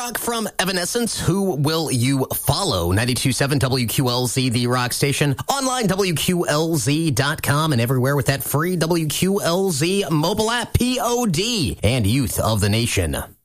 Rock from Evanescence. Who will you follow? 92.7 WQLZ, the rock station. Online, WQLZ.com, and everywhere with that free WQLZ mobile app, POD, and Youth of the Nation.